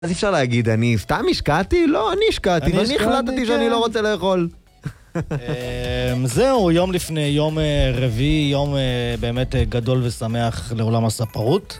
אז אפשר להגיד, אני סתם השקעתי? לא, אני השקעתי, ואני החלטתי שאני לא רוצה לאכול. זהו, יום לפני, יום רביעי, יום באמת גדול ושמח לעולם הספרות.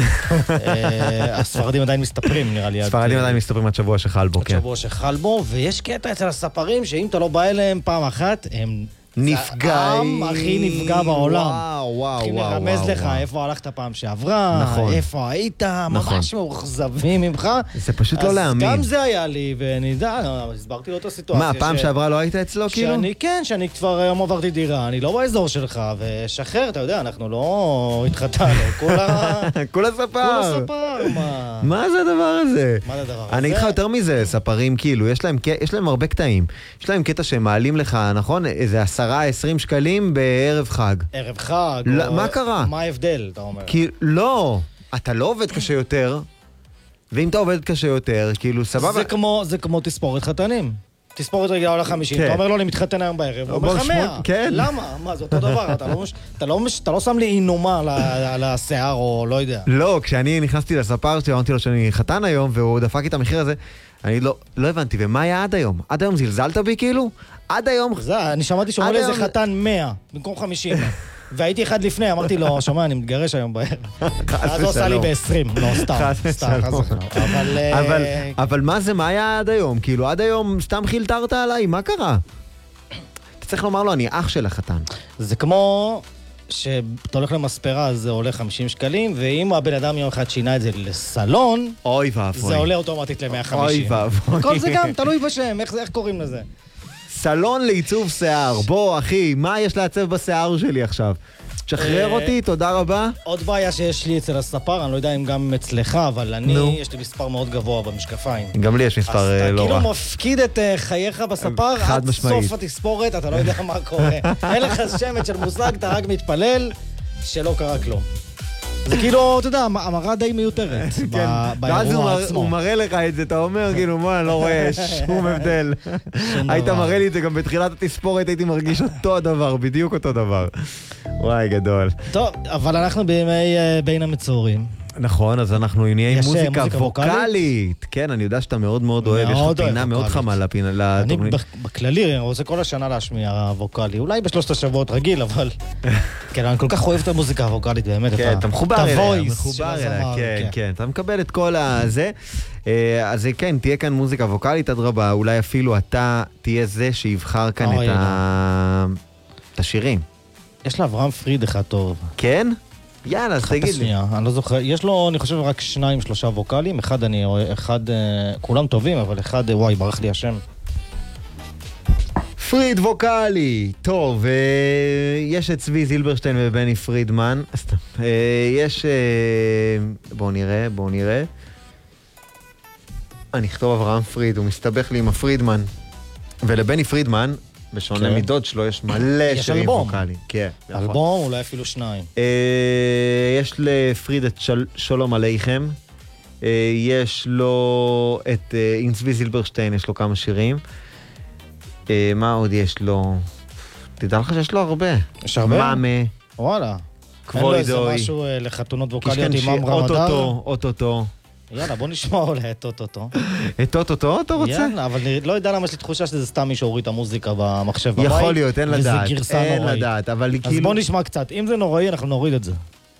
הספרדים עדיין מסתפרים, נראה לי. הספרדים עדיין מסתפרים עד שבוע שחל בו, כן. עד שבוע שחל בו, ויש קטע אצל הספרים, שאם אתה לא בא אליהם פעם אחת, הם... נפגעים. הכי נפגע בעולם. וואו, וואו. הכי נרמז לך איפה הלכת פעם שעברה, איפה היית, ממש מאוכזבים ממך. זה פשוט לא להאמין. אז גם זה היה לי, ואני יודע, הסברתי לו את הסיטואציה. מה, פעם שעברה לא היית אצלו כאילו? שאני כבר היום עברתי דירה, אני לא באזור שלך, ושחרר, אתה יודע, אנחנו לא התחתנו, כולה ספר. מה זה הדבר הזה? מה זה הדבר הזה? אני אגיד לך יותר מזה, ספרים כאילו, יש להם הרבה קטעים. יש להם קטע שהם מעלים לך, נכון? איזה 10-20 שקלים בערב חג. ערב חג? מה קרה? מה ההבדל, אתה אומר? לא, אתה לא עובד קשה יותר, ואם אתה עובד קשה יותר, כאילו סבבה. זה כמו תספורת חתנים. תספורת רגילה עולה 50, אתה אומר לו, אני מתחתן היום בערב, הוא אומר לך 100. למה? מה, זה אותו דבר, אתה לא שם לי אינומה על השיער או לא יודע. לא, כשאני נכנסתי לספר שלי, אמרתי לו שאני חתן היום, והוא דפק את המחיר הזה, אני לא הבנתי, ומה היה עד היום? עד היום זלזלת בי כאילו? עד היום... אני שמעתי שאומר לי איזה חתן 100, במקום 50. והייתי אחד לפני, אמרתי לו, שומע, אני מתגרש היום בערב. אז הוא עושה לי ב-20, לא, סתם. אבל מה זה, מה היה עד היום? כאילו, עד היום סתם חילטרת עליי, מה קרה? אתה צריך לומר לו, אני אח של החתן. זה כמו שאתה הולך למספרה, אז זה עולה 50 שקלים, ואם הבן אדם יום אחד שינה את זה לסלון, אוי ואבוי. זה עולה אוטומטית ל-150. אוי ואבוי. כל זה גם, תלוי בשם, איך קוראים לזה? סלון לעיצוב שיער. בוא, אחי, מה יש לעצב בשיער שלי עכשיו? תשחרר אותי, תודה רבה. עוד בעיה שיש לי אצל הספר, אני לא יודע אם גם אצלך, אבל יש לי מספר מאוד גבוה במשקפיים. גם לי יש מספר לא רע. אז אתה כאילו מפקיד את חייך בספר, עד סוף התספורת, אתה לא יודע מה קורה. אין לך שמץ של מושג, אתה רק מתפלל שלא קרה כלום. זה כאילו, אתה יודע, המראה די מיותרת באירוע עצמו. הוא מראה לך את זה, אתה אומר, כאילו, מה, אני לא רואה שום הבדל. היית מראה לי את זה גם בתחילת התספורת, הייתי מרגיש אותו הדבר, בדיוק אותו דבר. וואי, גדול. טוב, אבל אנחנו בימי בין המצורים. נכון, אז אנחנו נהיה עם מוזיקה ווקלית. כן, אני יודע שאתה מאוד מאוד אוהב, יש לך פינה מאוד חמה לתוכנית. אני בכללי, אני רוצה כל השנה להשמיע ווקלי, אולי בשלושת השבועות רגיל, אבל... כן, אני כל כך אוהב את המוזיקה הווקלית, באמת, כן, אתה מחובר אליה, מחובר אליה, כן, כן, אתה מקבל את כל הזה. אז כן, תהיה כאן מוזיקה ווקלית עד רבה, אולי אפילו אתה תהיה זה שיבחר כאן את השירים. יש לאברהם פריד אחד טוב. כן? יאללה, אז תגיד לי. אני לא זוכר, יש לו, אני חושב, רק 2-3 ווקלים, אחד, כולם טובים, אבל אחד, וואי, ברח לי השם. פריד ווקלי, טוב, יש את צבי זילברשטיין ובני פרידמן, יש, בואו נראה, אני אכתוב אברהם פריד, הוא מסתבך לי עם הפרידמן, ולבני פרידמן, בשונה מדוד שלו, יש מלא שירים ווקלי. כן. אלבום, אולי אפילו 2. יש לפריד את שלום עליכם, יש לו את עם צבי זילברשטיין, יש לו כמה שירים. מה עוד יש לו? תדע לך שיש לו הרבה. יש הרבה? מאמה. וואלה. כבוידוי. אין לו איזה משהו לחתונות ווקליות עם רמדר? אוטוטו. יאללה, בוא נשמע אולי את אוטוטו. את אוטוטו אתה רוצה? יאללה, אבל לא יודע למה יש לי תחושה שזה סתם מי שהוריד את המוזיקה במחשב בבית. יכול להיות, אין לדעת. וזה גרסה נוראית. אין לדעת, אבל כאילו... אז בוא נשמע קצת. אם זה נוראי, אנחנו נוריד את זה.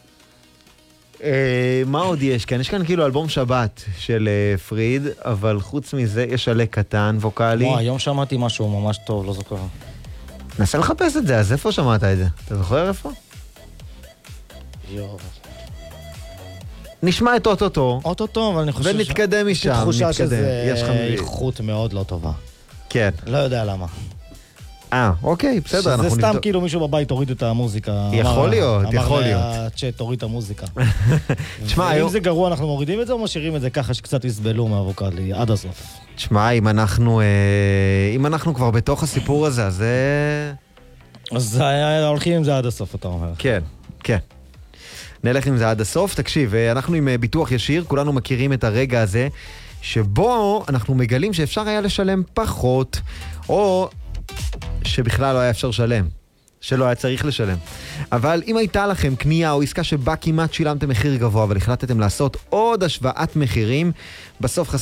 מה עוד יש כאן? יש כאן כאילו אלבום שבת של פריד, אבל חוץ מזה יש עלה קטן, ווקלי. וואי, היום שמעתי משהו ממש טוב, לא זוכר. נסה לחפש את זה, אז איפה שמעת את זה? אתה זוכר איפה? יואו. נשמע את אוטוטו. אוטוטו, אבל אני חושב ונתקדם משם. יש לי תחושה שזה איכות מאוד לא טובה. כן. לא יודע למה. אוקיי, בסדר. שזה סתם כאילו מישהו בבית הוריד את המוזיקה. יכול להיות, יכול להיות. אמר הצ'אט, הוריד את המוזיקה. תשמע, אם זה גרוע, אנחנו מורידים את זה או משאירים את זה ככה שקצת יסבלו מהווקלי עד הסוף? תשמע, אם אנחנו כבר בתוך הסיפור הזה, אז הולכים עם זה עד הסוף, אתה אומר. כן, כן. נלך עם זה עד הסוף. תקשיב, אנחנו עם ביטוח ישיר, כולנו מכירים את הרגע הזה, שבו אנחנו מגלים שאפשר היה לשלם פחות, או שבכלל לא היה אפשר לשלם. שלא היה צריך לשלם. אבל אם הייתה לכם קנייה או עסקה שבה כמעט שילמתם מחיר גבוה, אבל החלטתם לעשות עוד השוואת מחירים, בסוף